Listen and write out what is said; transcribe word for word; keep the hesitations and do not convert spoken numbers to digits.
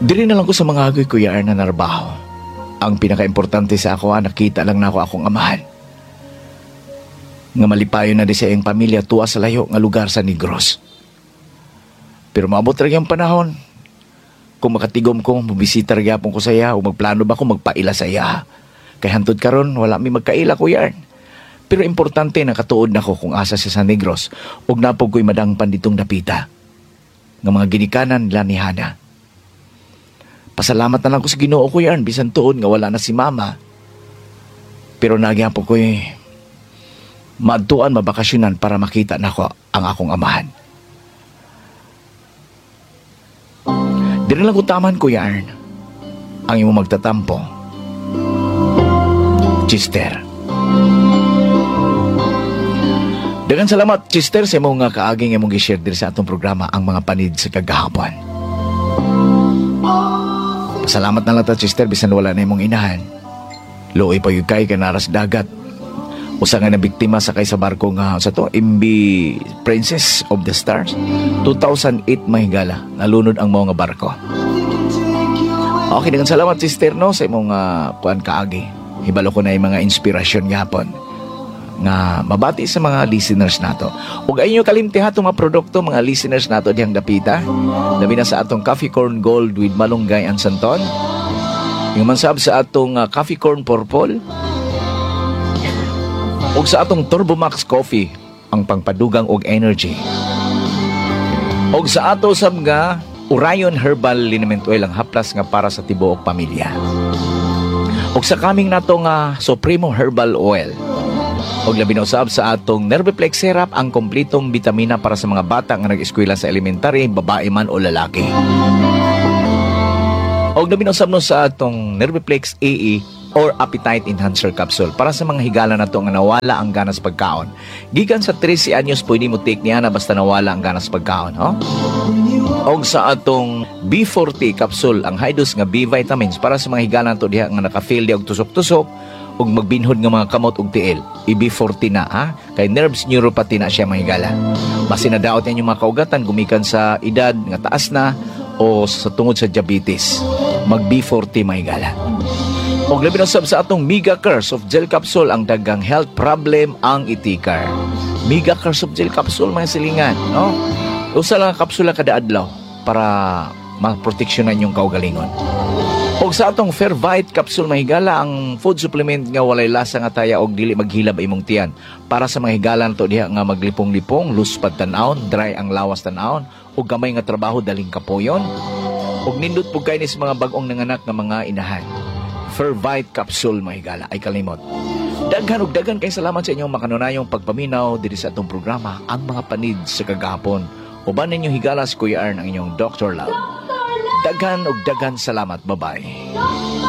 Dili na lang ko sa mga agoy Kuya Ern na narbaho. Ang pinaka-importante sa ako, ah, nakita lang na ako akong amahan. Nga malipayo na di sa iyong pamilya tuwa sa layo nga lugar sa Negros. Pero maabot rin yung panahon. Kung makatigom ko, mabisita rin yapon ko sa iya o magplano ba ko magpaila sa iya. Kaya hantod karon wala mi magkaila Kuya Ern. Pero importante na katuod na ko kung asa siya sa Negros ug napog ko'y madangpan ditong dapita. Nga mga ginikanan nila ni Hana. Pasalamat na lang ko sa Ginoo Kuya Ern, bisan tuod nga wala na si Mama. Pero nagyapo ko'y maadtuan, mabakasyonan para makita na ko ang akong amahan. Di rin lang utaman Kuya Ern ang imo magtatampo. Chister. Daghang salamat Chister sa imong nga kaaging imong gi-share diri sa atong programa ang mga panid sa kagahapon. Pasalamat na lang ta Chister bisan wala na imong inahan. Luoy pa yung kay kanaras dagat. Usa nga na biktima sa kay sa barko nga sa to M V Princess of the Stars. two thousand eight mahigala nalunod ang mga barko. Okay, daghang salamat Sister no sa imong uh, kuan kaagi. Hibalo ko na yung mga inspirasyon gapon nga mabati sa mga listeners nato. Ug ayun yung kalimtiha itong mga produkto mga listeners nato diyang dapita. Labi na sa atong Coffee Corn Gold with Malunggay and Santon. Yung mansab sa atong uh, Coffee Corn Purple. Ug sa atong Turbo Max Coffee, ang pangpadugang og energy. Ug sa ato sab nga Orion Herbal Liniment Oil ang haplas nga para sa tibuok pamilya. Ug sa kaming nato nga Supremo Herbal Oil. Ug labi na usab sa atong Nerviplex Syrup ang kompletong bitamina para sa mga bata nga nag-eskwela sa elementary, babae man o lalaki. Ug labi na usab no sa atong Nerviplex A E or Appetite Enhancer Capsule para sa mga higala na to nga nawala ang ganas pagkaon. Gikan sa thirteen anyos pwede mo take niya na basta nawala ang ganas pagkaon, ho? Og sa atong B forty capsule ang high dose nga B vitamins para sa mga higala na to diha nga naka-fail di og tusok-tusok ug magbinhod nga mga kamot ug tiil. I B forty na ha, kay nerves neuropathy na siya mahigala. Basi na daot yan yung mga kaugatan gumikan sa edad nga taas na o sa tungod sa diabetes. Mag B forty mahigala. Og labi na sab sa atong Mega Care Soft Gel Capsule ang daghang health problem ang itikar. Mega Care Soft Gel Capsule mga silingan, no? Usa lang ang kapsula kada adlaw para maproteksyonan yung kaugalingon. Og sa atong Fairvite Capsule mahigala ang food supplement nga walay lasa nga taya og dili maghilab imong tiyan para sa mga higala nato diha nga maglipong-lipong, luspad tan-awon, dry ang lawas tan-awon ug gamay nga trabaho daling kapoyon. Og nindot pug kay ni sa mga bag-ong nanganak nga mga inahan. Fairvite Capsule mahigala ay kalimot. Daghan ug daghan kay salamat sa inyong makanunayong pagpaminaw diri sa atong programa ang mga panid sa kagahapon. Uban ninyo higala si Kuya Ern ang inyong Doctor Love. Daghan ug daghan salamat. Bye-bye.